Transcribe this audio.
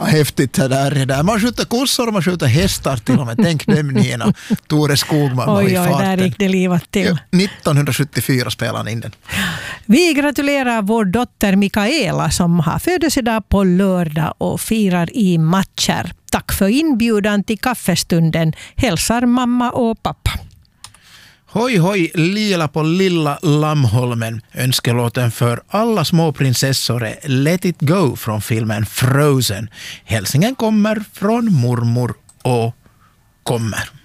häftigt det där. Man skjuter kossor och man skjuter hästar till och med. Tänk dem Nina. Tore Skogman var i farten. Där gick det livat till. 1974 spelade han in den. Vi gratulerar vår dotter Mikaela som har födelsedag på lördag och firar i matcher. Tack för inbjudan till kaffestunden. Hälsar mamma och pappa. Hoj hoj, lila på lilla Lammholmen. Önskelåten för alla små prinsessor är Let it go från filmen Frozen. Hälsningen kommer från mormor och kommer.